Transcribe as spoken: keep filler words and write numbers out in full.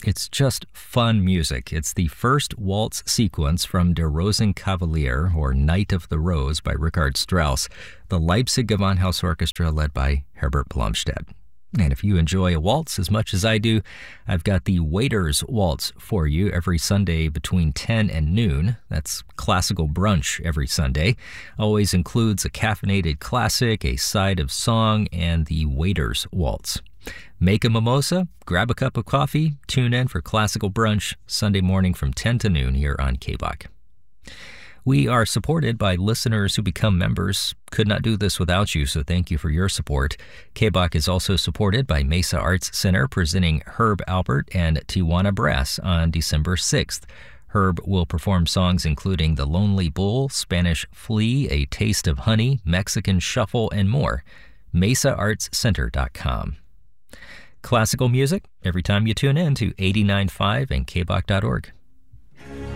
It's just fun music. It's the first waltz sequence from Der Rosenkavalier, or Knight of the Rose, by Richard Strauss, the Leipzig Gewandhaus Orchestra led by Herbert Blomstedt. And if you enjoy a waltz as much as I do, I've got the Waiters Waltz for you every Sunday between ten and noon. That's classical brunch every Sunday. Always includes a caffeinated classic, a side of song, and the Waiters Waltz. Make a mimosa, grab a cup of coffee, tune in for classical brunch Sunday morning from ten to noon here on K B O C. We are supported by listeners who become members. Could not do this without you, so thank you for your support. K B O C is also supported by Mesa Arts Center, presenting Herb Alpert and Tijuana Brass on December sixth. Herb will perform songs including The Lonely Bull, Spanish Flea, A Taste of Honey, Mexican Shuffle, and more. mesa arts center dot com. Classical music every time you tune in to eighty-nine point five and K B O C dot org.